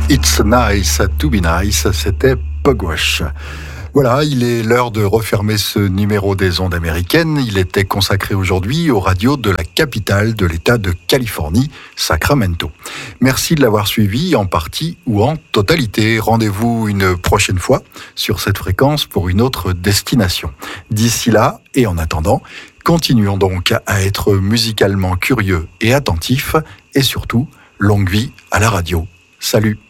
It's nice to be nice, c'était Pugwash. Voilà, il est l'heure de refermer ce numéro des ondes américaines. Il était consacré aujourd'hui aux radios de la capitale de l'État de Californie, Sacramento. Merci de l'avoir suivi en partie ou en totalité. Rendez-vous une prochaine fois sur cette fréquence pour une autre destination. D'ici là, et en attendant, continuons donc à être musicalement curieux et attentifs, et surtout, longue vie à la radio. Salut!